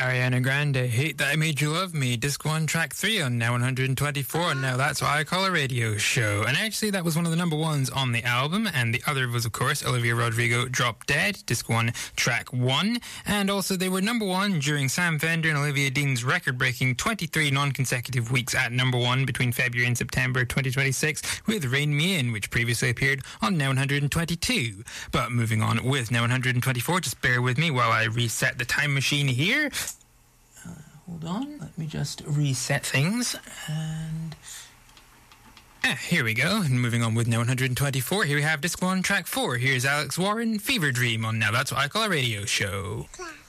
Ariana Grande, Hate That I Made You Love Me, Disc 1, Track 3 on Now 124. Now that's what I call a radio show. And actually, that was one of the number ones on the album. And the other was, of course, Olivia Rodrigo, Drop Dead, Disc 1, Track 1. And also, they were number one during Sam Fender and Olivia Dean's record-breaking 23 non-consecutive weeks at number one between February and September 2026 with Rain Me In, which previously appeared on Now 122. But moving on with Now 124, just bear with me while I reset the time machine here. Hold on, let me just reset things, and here we go. And moving on with Now 124, here we have Disc 1, Track 4. Here's Alex Warren, Fever Dream on Now That's What I Call a Radio Show.